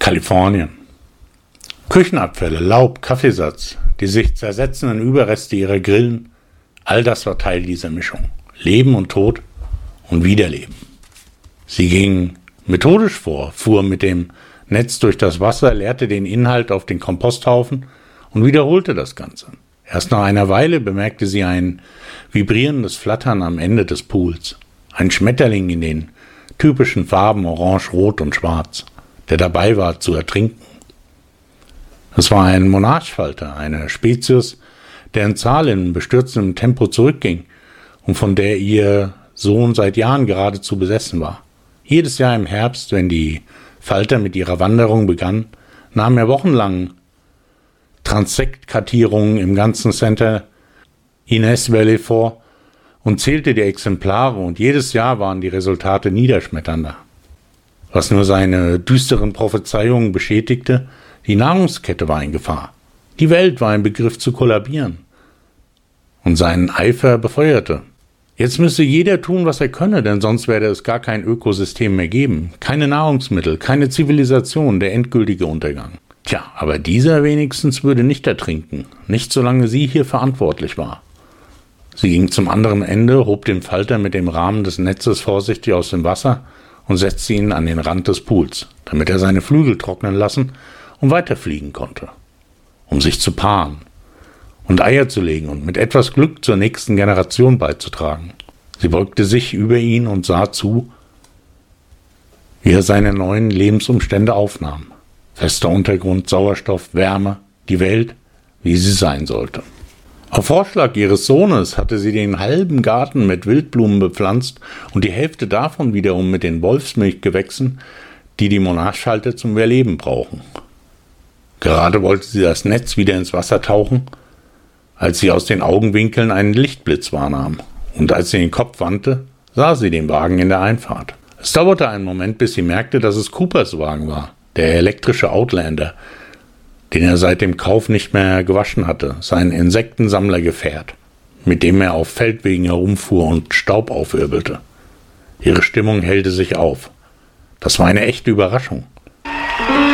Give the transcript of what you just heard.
Kalifornien. Küchenabfälle, Laub, Kaffeesatz, die sich zersetzenden Überreste ihrer Grillen, all das war Teil dieser Mischung. Leben und Tod und Wiederleben. Sie ging methodisch vor, fuhr mit dem Netz durch das Wasser, leerte den Inhalt auf den Komposthaufen und wiederholte das Ganze. Erst nach einer Weile bemerkte sie ein vibrierendes Flattern am Ende des Pools. Ein Schmetterling in den typischen Farben Orange, Rot und Schwarz, der dabei war zu ertrinken. Es war ein Monarchfalter, eine Spezies, deren Zahl in bestürzendem Tempo zurückging und von der ihr Sohn seit Jahren geradezu besessen war. Jedes Jahr im Herbst, wenn die Falter mit ihrer Wanderung begann, nahm er wochenlang Transektkartierungen im ganzen Center Innes Valley vor und zählte die Exemplare, und jedes Jahr waren die Resultate niederschmetternder. Was nur seine düsteren Prophezeiungen bestätigte: die Nahrungskette war in Gefahr. Die Welt war im Begriff zu kollabieren. Und seinen Eifer befeuerte. Jetzt müsse jeder tun, was er könne, denn sonst werde es gar kein Ökosystem mehr geben. Keine Nahrungsmittel, keine Zivilisation, der endgültige Untergang. Tja, aber dieser wenigstens würde nicht ertrinken, nicht solange sie hier verantwortlich war. Sie ging zum anderen Ende, hob den Falter mit dem Rahmen des Netzes vorsichtig aus dem Wasser und setzte ihn an den Rand des Pools, damit er seine Flügel trocknen lassen und weiterfliegen konnte, um sich zu paaren und Eier zu legen und mit etwas Glück zur nächsten Generation beizutragen. Sie beugte sich über ihn und sah zu, wie er seine neuen Lebensumstände aufnahm. Fester Untergrund, Sauerstoff, Wärme, die Welt, wie sie sein sollte. Auf Vorschlag ihres Sohnes hatte sie den halben Garten mit Wildblumen bepflanzt und die Hälfte davon wiederum mit den Wolfsmilchgewächsen, die die Monarchfalter zum Überleben brauchen. Gerade wollte sie das Netz wieder ins Wasser tauchen, als sie aus den Augenwinkeln einen Lichtblitz wahrnahm, und als sie den Kopf wandte, sah sie den Wagen in der Einfahrt. Es dauerte einen Moment, bis sie merkte, dass es Coopers Wagen war, der elektrische Outlander, den er seit dem Kauf nicht mehr gewaschen hatte, sein Insektensammlergefährt, mit dem er auf Feldwegen herumfuhr und Staub aufwirbelte. Ihre Stimmung hellte sich auf. Das war eine echte Überraschung.